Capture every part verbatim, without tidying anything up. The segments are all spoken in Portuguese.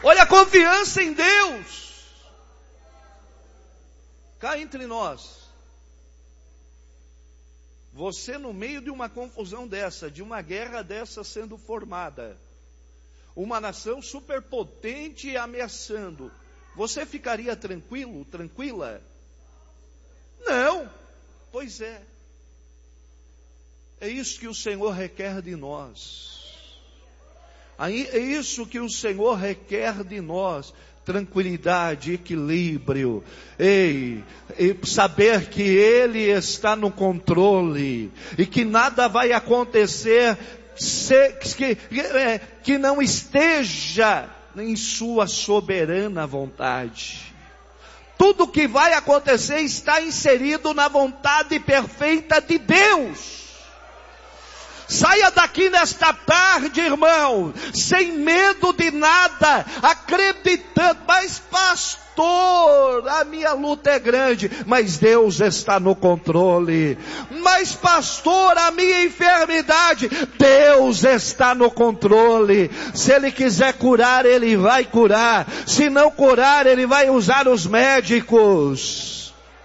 Olha a confiança em Deus. Cá entre nós, você no meio de uma confusão dessa, de uma guerra dessa sendo formada, uma nação superpotente ameaçando, você ficaria tranquilo, tranquila? Não. Pois é. É isso que o Senhor requer de nós. É isso que o Senhor requer de nós. Tranquilidade, equilíbrio. Ei, e saber que Ele está no controle. E que nada vai acontecer se, que, que não esteja em sua soberana vontade. Tudo que vai acontecer está inserido na vontade perfeita de Deus. Saia daqui nesta tarde, irmão, sem medo de nada, acreditando, mas pastor, a minha luta é grande, mas Deus está no controle. Mas pastor, a minha enfermidade, Deus está no controle. Se Ele quiser curar, Ele vai curar. Se não curar, Ele vai usar os médicos.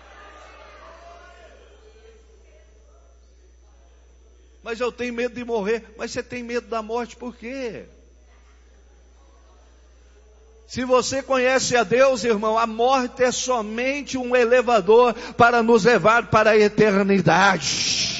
Mas eu tenho medo de morrer. Mas você tem medo da morte por quê? Se você conhece a Deus, irmão, a morte é somente um elevador para nos levar para a eternidade.